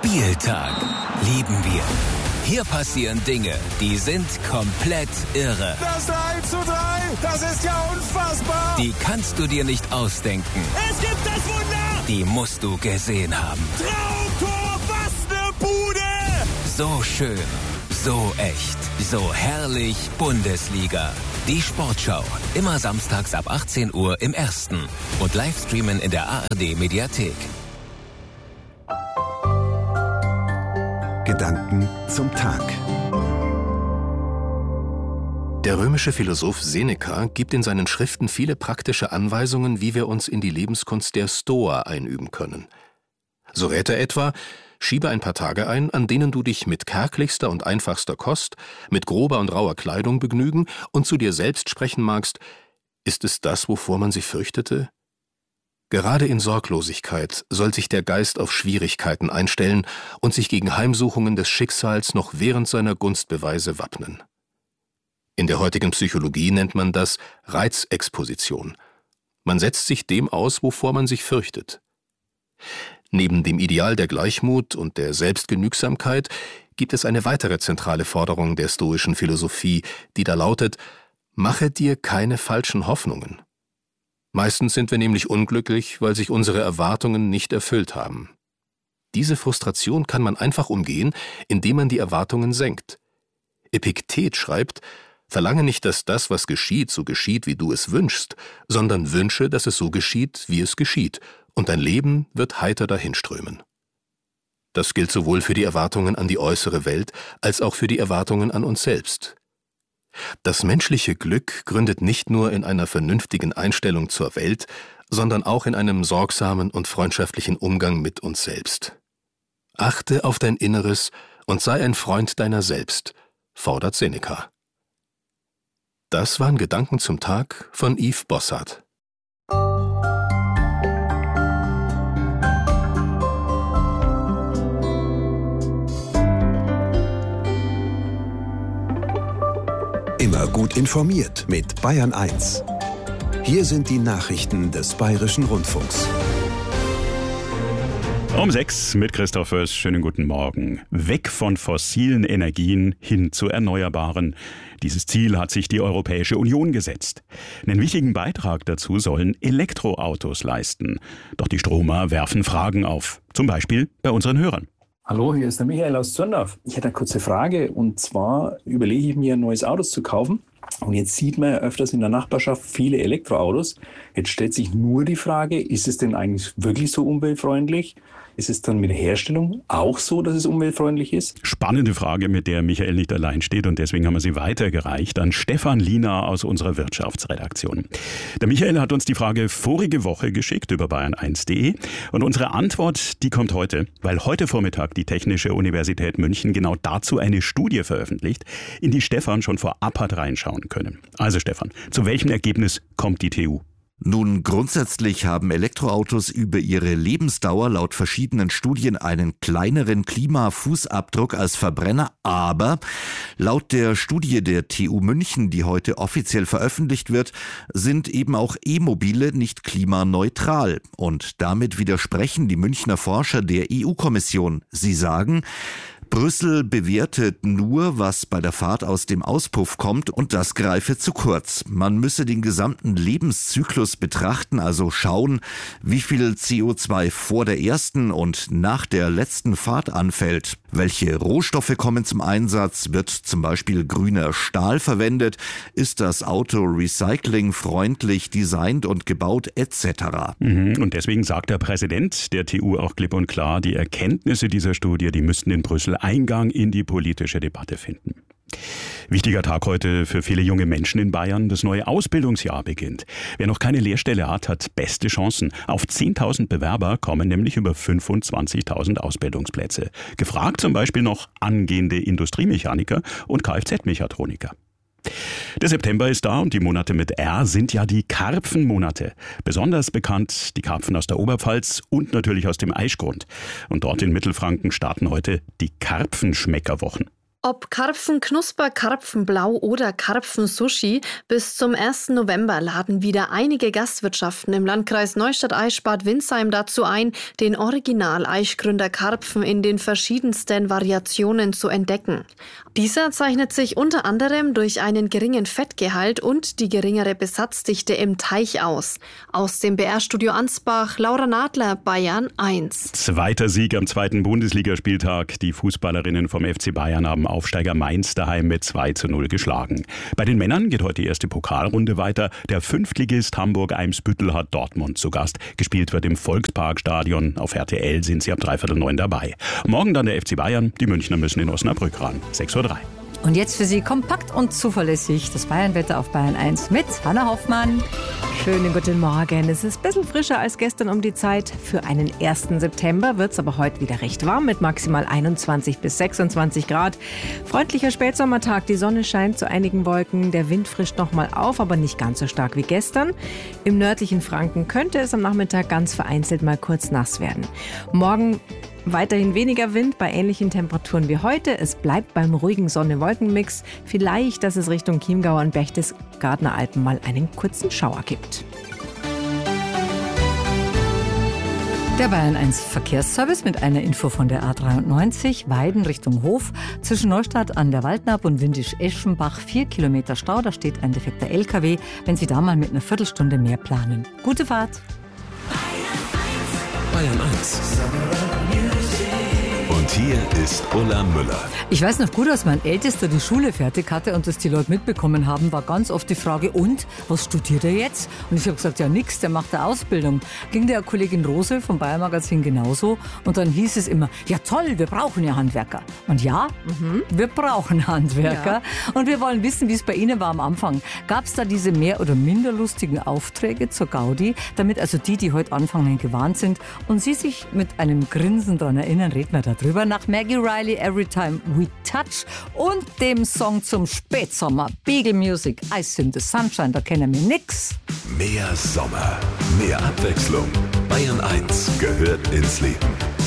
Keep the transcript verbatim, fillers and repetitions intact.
Spieltag. Lieben wir. Hier passieren Dinge, die sind komplett irre. Das drei zu drei, das ist ja unfassbar. Die kannst du dir nicht ausdenken. Es gibt das Wunder. Die musst du gesehen haben. Traumtor, was ne Bude. So schön, so echt, so herrlich Bundesliga. Die Sportschau, immer samstags ab achtzehn Uhr im Ersten und Livestreamen in der A R D-Mediathek. Gedanken zum Tag. Der römische Philosoph Seneca gibt in seinen Schriften viele praktische Anweisungen, wie wir uns in die Lebenskunst der Stoa einüben können. So rät er etwa: Schiebe ein paar Tage ein, an denen du dich mit kärglichster und einfachster Kost, mit grober und rauer Kleidung begnügen und zu dir selbst sprechen magst: Ist es das, wovor man sich fürchtete? Gerade in Sorglosigkeit soll sich der Geist auf Schwierigkeiten einstellen und sich gegen Heimsuchungen des Schicksals noch während seiner Gunstbeweise wappnen. In der heutigen Psychologie nennt man das Reizexposition. Man setzt sich dem aus, wovor man sich fürchtet. Neben dem Ideal der Gleichmut und der Selbstgenügsamkeit gibt es eine weitere zentrale Forderung der stoischen Philosophie, die da lautet: Mache dir keine falschen Hoffnungen. Meistens sind wir nämlich unglücklich, weil sich unsere Erwartungen nicht erfüllt haben. Diese Frustration kann man einfach umgehen, indem man die Erwartungen senkt. Epiktet schreibt: Verlange nicht, dass das, was geschieht, so geschieht, wie du es wünschst, sondern wünsche, dass es so geschieht, wie es geschieht, und dein Leben wird heiter dahinströmen. Das gilt sowohl für die Erwartungen an die äußere Welt, als auch für die Erwartungen an uns selbst. Das menschliche Glück gründet nicht nur in einer vernünftigen Einstellung zur Welt, sondern auch in einem sorgsamen und freundschaftlichen Umgang mit uns selbst. Achte auf dein Inneres und sei ein Freund deiner selbst, fordert Seneca. Das waren Gedanken zum Tag von Yves Bossart. Immer gut informiert mit Bayern eins. Hier sind die Nachrichten des Bayerischen Rundfunks. Um sechs mit Christoph Föß. Schönen guten Morgen. Weg von fossilen Energien hin zu erneuerbaren. Dieses Ziel hat sich die Europäische Union gesetzt. Einen wichtigen Beitrag dazu sollen Elektroautos leisten. Doch die Stromer werfen Fragen auf. Zum Beispiel bei unseren Hörern. Hallo, hier ist der Michael aus Zürndorf. Ich hätte eine kurze Frage, und zwar überlege ich mir, ein neues Auto zu kaufen. Und jetzt sieht man ja öfters in der Nachbarschaft viele Elektroautos. Jetzt stellt sich nur die Frage, ist es denn eigentlich wirklich so umweltfreundlich? Ist es dann mit der Herstellung auch so, dass es umweltfreundlich ist? Spannende Frage, mit der Michael nicht allein steht, und deswegen haben wir sie weitergereicht an Stefan Liener aus unserer Wirtschaftsredaktion. Der Michael hat uns die Frage vorige Woche geschickt über bayern eins punkt de, und unsere Antwort, die kommt heute, weil heute Vormittag die Technische Universität München genau dazu eine Studie veröffentlicht, in die Stefan schon vorab hat reinschauen können. Also Stefan, zu welchem Ergebnis kommt die T U? Nun, grundsätzlich haben Elektroautos über ihre Lebensdauer laut verschiedenen Studien einen kleineren Klimafußabdruck als Verbrenner, aber laut der Studie der T U München, die heute offiziell veröffentlicht wird, sind eben auch E-Mobile nicht klimaneutral. Und damit widersprechen die Münchner Forscher der E U-Kommission. Sie sagen, Brüssel bewertet nur, was bei der Fahrt aus dem Auspuff kommt, und das greife zu kurz. Man müsse den gesamten Lebenszyklus betrachten, also schauen, wie viel C O zwei vor der ersten und nach der letzten Fahrt anfällt. Welche Rohstoffe kommen zum Einsatz? Wird zum Beispiel grüner Stahl verwendet? Ist das Auto recyclingfreundlich designt und gebaut et cetera? Mhm, und deswegen sagt der Präsident der T U auch klipp und klar, die Erkenntnisse dieser Studie, die müssten in Brüssel Eingang in die politische Debatte finden. Wichtiger Tag heute für viele junge Menschen in Bayern. Das neue Ausbildungsjahr beginnt. Wer noch keine Lehrstelle hat, hat beste Chancen. Auf zehntausend Bewerber kommen nämlich über fünfundzwanzigtausend Ausbildungsplätze. Gefragt zum Beispiel noch angehende Industriemechaniker und Kfz-Mechatroniker. Der September ist da und die Monate mit R sind ja die Karpfenmonate. Besonders bekannt die Karpfen aus der Oberpfalz und natürlich aus dem Aischgrund. Und dort in Mittelfranken starten heute die Karpfenschmeckerwochen. Ob Karpfenknusper, Karpfenblau oder Karpfensushi, bis zum ersten November laden wieder einige Gastwirtschaften im Landkreis Neustadt-Eichsbad-Windsheim dazu ein, den Original-Eichgründer Karpfen in den verschiedensten Variationen zu entdecken. Dieser zeichnet sich unter anderem durch einen geringen Fettgehalt und die geringere Besatzdichte im Teich aus. Aus dem B R-Studio Ansbach, Laura Nadler, Bayern eins. Zweiter Sieg am zweiten Bundesligaspieltag. Die Fußballerinnen vom F C Bayern haben Aufsteiger Mainz daheim mit zwei zu null geschlagen. Bei den Männern geht heute die erste Pokalrunde weiter. Der Fünftligist Hamburg-Eimsbüttel hat Dortmund zu Gast. Gespielt wird im Volksparkstadion. Auf R T L sind sie ab dreiviertel neun dabei. Morgen dann der F C Bayern. Die Münchner müssen in Osnabrück ran. sechs Uhr drei. Und jetzt für Sie kompakt und zuverlässig das Bayernwetter auf Bayern eins mit Hanna Hoffmann. Schönen guten Morgen. Es ist ein bisschen frischer als gestern um die Zeit. Für einen ersten September wird es aber heute wieder recht warm mit maximal einundzwanzig bis sechsundzwanzig Grad. Freundlicher Spätsommertag. Die Sonne scheint zu einigen Wolken. Der Wind frischt noch mal auf, aber nicht ganz so stark wie gestern. Im nördlichen Franken könnte es am Nachmittag ganz vereinzelt mal kurz nass werden. Morgen weiterhin weniger Wind bei ähnlichen Temperaturen wie heute. Es bleibt beim ruhigen Sonne-Wolken-Mix. Vielleicht, dass es Richtung Chiemgau und Berchtesgadener Alpen mal einen kurzen Schauer gibt. Der Bayern eins Verkehrsservice mit einer Info von der A dreiundneunzig, Weiden Richtung Hof. Zwischen Neustadt an der Waldnaab und Windisch-Eschenbach vier Kilometer Stau. Da steht ein defekter L K W. Wenn Sie da mal mit einer Viertelstunde mehr planen. Gute Fahrt! Bayern eins. Und hier ist Ulla Müller. Ich weiß noch gut, als mein Ältester die Schule fertig hatte und das die Leute mitbekommen haben, war ganz oft die Frage, und, was studiert er jetzt? Und ich habe gesagt, ja nix, der macht eine Ausbildung. Ging der Kollegin Rose vom Bayern Magazin genauso. Und dann hieß es immer, ja toll, wir brauchen ja Handwerker. Und ja, mhm. wir brauchen Handwerker. Ja. Und wir wollen wissen, wie es bei Ihnen war am Anfang. Gab es da diese mehr oder minder lustigen Aufträge zur Gaudi, damit also die, die heute anfangen, gewarnt sind und Sie sich mit einem Grinsen daran erinnern, reden wir darüber nach Maggie Riley, Every Time We Touch und dem Song zum Spätsommer, Beagle Music, Ice in the Sunshine, da kennen wir nix. Mehr Sommer, mehr Abwechslung. Bayern eins gehört ins Leben.